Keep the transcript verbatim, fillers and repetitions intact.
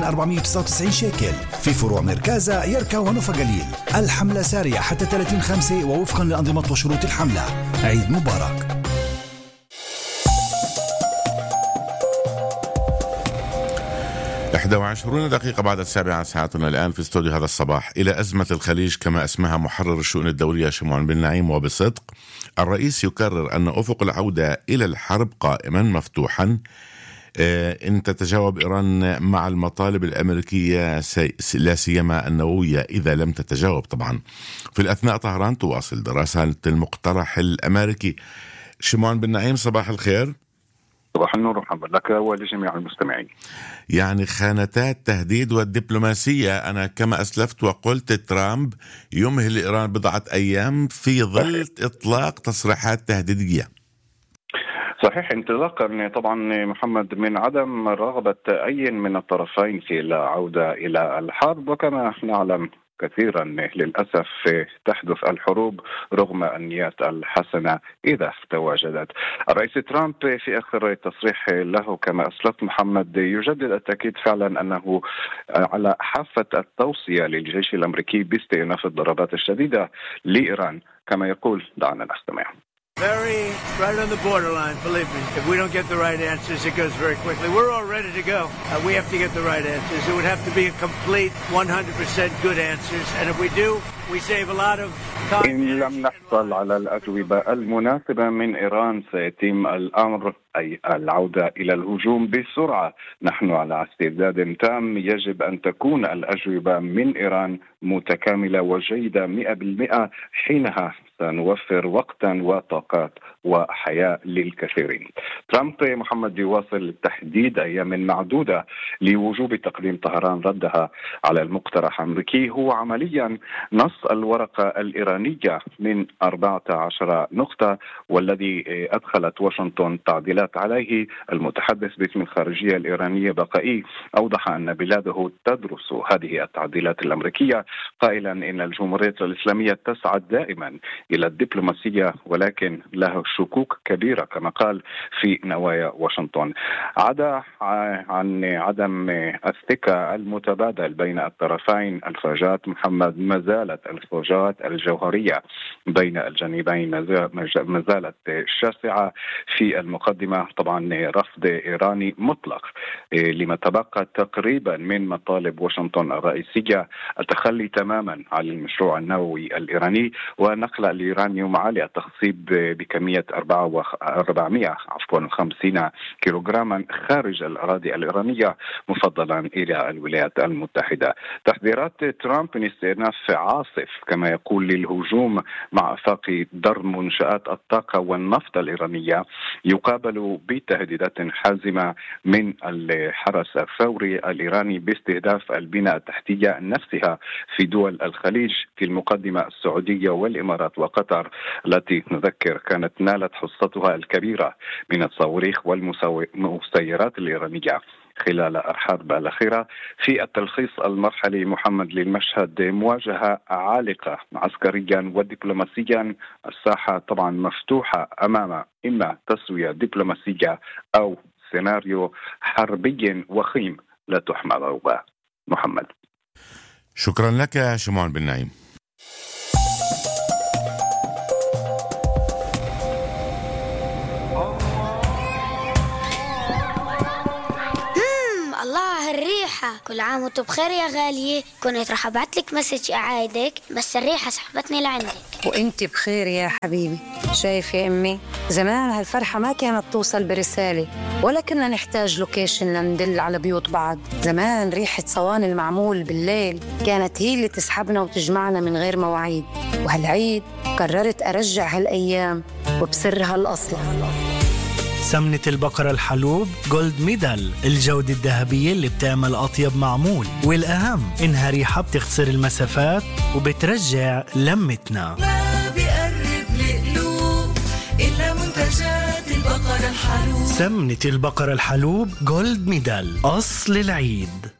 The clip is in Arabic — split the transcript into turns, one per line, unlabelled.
أربعمائة وتسعة وتسعين شيكل. في فروع مركزة، يركا ونوفا قليل. الحملة سارية حتى ثلاثين خمسة ووفقا لأنظمة وشروط الحملة. عيد مبارك.
إحدى وعشرين دقيقة بعد السابعة ساعتنا الآن في استوديو هذا الصباح. إلى أزمة الخليج كما اسمها محرر الشؤون الدولية شمعون بن نعيم. وبصدق الرئيس يكرر أن أفق العودة إلى الحرب قائما مفتوحا إن تتجاوب إيران مع المطالب الأمريكية، لا سيما النووية إذا لم تتجاوب. طبعا في الأثناء طهران تواصل دراسة المقترح الأمريكي. شمعون بن نعيم، صباح الخير.
صباح النور، محمد لك ولجميع المستمعين.
يعني خانتا التهديد والدبلوماسية. أنا كما أسلفت وقلت ترامب يمهل إيران بضعة أيام في ظل إطلاق تصريحات تهديدية.
صحيح، انطلاقا طبعا محمد من عدم رغبة أي من الطرفين في العودة إلى الحرب، وكما نعلم كثيرا للأسف تحدث الحروب رغم النيات الحسنة إذا تواجدت. الرئيس ترامب في آخر تصريح له كما أسلفت محمد يجدد التأكيد فعلا أنه على حافة التوصية للجيش الأمريكي باستئناف الضربات الشديدة لإيران كما يقول. دعنا نستمع.
Very right on the borderline, believe me. If we don't get the right answers, it goes very quickly. We're all ready to go. Uh, we have to get the right answers. It would have to be a complete one hundred percent good answers. And if we do, we save a lot of time.
إن لم نحصل على الأجوبة المناسبة من إيران سيتم الأمر، أي العودة إلى الهجوم بسرعة. نحن على استعداد تام. يجب أن تكون الأجوبة من إيران متكاملة وجيدة مئة بالمئة. حينها سنوفر وقتا وطاقات وحياة للكثيرين. ترامب محمد يواصل التحديد أيام معدودة لوجوب تقديم طهران ردها على المقترح الأمريكي. هو عمليا نص الورقة الإيرانية من أربعة عشر نقطة والذي أدخلت واشنطن تعديلات عليه. المتحدث باسم الخارجية الإيرانية بقائي أوضح أن بلاده تدرس هذه التعديلات الأمريكية، قائلا إن الجمهورية الإسلامية تسعى دائما إلى الدبلوماسية ولكن له شكوك كبيرة كما قال في نوايا واشنطن. عدا عن عدم الثقة المتبادل بين الطرفين، الفجوات محمد ما زالت الفجوات الجوهرية بين الجانبين ما زالت شاسعة. في المقدمة طبعا رفض إيراني مطلق لما تبقى تقريبا من مطالب واشنطن الرئيسية، التخلي تماما عن المشروع النووي الإيراني ونقل اليورانيوم عالي التخصيب بكمية أربعمائة عفوا وخمسين كيلوغراما خارج الأراضي الإيرانية مفضلا إلى الولايات المتحدة. تحذيرات ترامب من استئناف عاصف كما يقول للهجوم مع آفاق ضرب منشآت الطاقة والنفط الإيرانية يقابل بتهديدات حازمة من الحرس الثوري الإيراني باستهداف البنى التحتية نفسها في دول الخليج، في المقدمة السعودية والإمارات وقطر التي نذكر كانت نالت حصتها الكبيرة من الصواريخ والمسيرات الإيرانية خلال الحرب الأخيرة. في التلخيص المرحلي محمد للمشهد، مواجهة عالقة عسكريا ودبلوماسيا. الساحة طبعا مفتوحة أمام إما تسوية دبلوماسية أو سيناريو حربي وخيم لا تحمل عقباه. محمد،
شكرا لك شمعون بن نعيم.
كل عام وانتم بخير يا غالية. كنت رح ابعتلك مسج اعايدك بس الريحة سحبتني لعندك.
وانت بخير يا حبيبي. شايف يا امي، زمان هالفرحة ما كانت توصل برسالة ولا كنا نحتاج لوكيشن لندل على بيوت بعض. زمان ريحة صواني المعمول بالليل كانت هي اللي تسحبنا وتجمعنا من غير مواعيد. وهالعيد قررت ارجع هالايام وبسرها الاصل.
سمنة البقرة الحلوب جولد ميدال، الجودة الذهبية اللي بتعمل أطيب معمول، والأهم إنها ريحة بتخسر المسافات وبترجع لمتنا.
ما بيقرب لقلوب إلا منتجات البقرة الحلوب.
سمنة البقرة الحلوب جولد ميدال، أصل العيد.